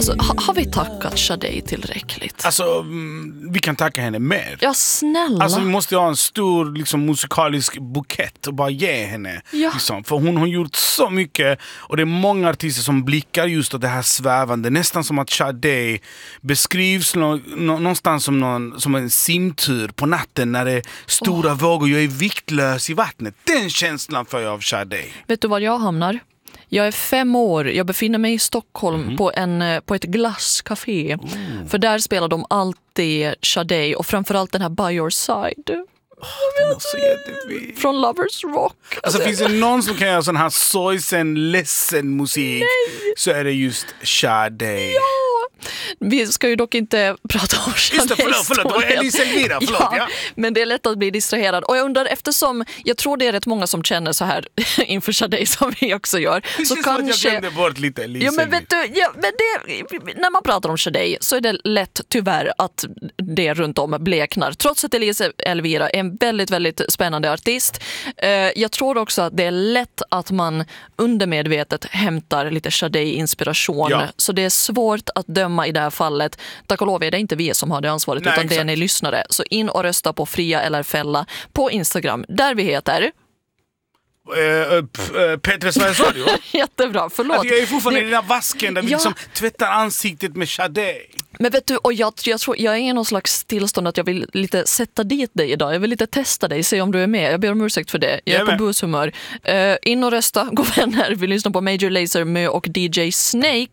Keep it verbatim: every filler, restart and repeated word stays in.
Alltså, ha, har vi tackat Sade tillräckligt? Alltså, mm, vi kan tacka henne mer. Ja, snälla. Alltså vi måste ha en stor liksom, musikalisk bukett och bara ge henne. Ja. Liksom. För hon har gjort så mycket. Och det är många artister som blickar just åt det här svävande. Nästan som att Sade beskrivs nå, nå, någonstans som, någon, som en simtur på natten när det är stora oh. vågor. Jag är viktlös i vattnet. Den känslan får jag av Sade. Vet du var jag hamnar? Jag är fem år, jag befinner mig i Stockholm mm. på, en, på ett glasscafé. Mm. För där spelar de alltid Sade och framförallt den här By Your Side. Oh, så jättefint. Från Lovers Rock. Alltså finns det någon som kan göra sån här sorgsen, ledsen musik, nej. Så är det just Sade. Ja. Vi ska ju dock inte prata om Sade. Just det, förlåt, förlåt. Det var Elise Elvira, förlåt. Ja, ja. Men det är lätt att bli distraherad. Och jag undrar, eftersom jag tror det är rätt många som känner så här inför Sade som vi också gör. Det så kanske... jag glömde bort lite Elise. Ja, men vet du, ja, men det, när man pratar om Sade så är det lätt tyvärr att det runt om bleknar. Trots att Elise Elvira är en väldigt, väldigt spännande artist. Jag tror också att det är lätt att man undermedvetet hämtar lite Sade-inspiration. Ja. Så det är svårt att döma i det här fallet. Tack och lov är det inte vi som har det ansvaret. Nej, utan exakt. Det är ni lyssnare. Så in och rösta på Fria eller Fälla på Instagram. Där vi heter... Uh, uh, Petra Sveriges Radio. Jättebra, förlåt. Alltså, jag är fortfarande det... i den här vasken där vi ja. liksom tvättar ansiktet med Sade. Men vet du, och jag, jag tror jag är i någon slags tillstånd att jag vill lite sätta dit dig idag. Jag vill lite testa dig, se om du är med. Jag ber om ursäkt för det. Jag är på bushumör. Uh, in och rösta, gå vänner. Vi lyssnar på Major Lazer, Mö och D J Snake.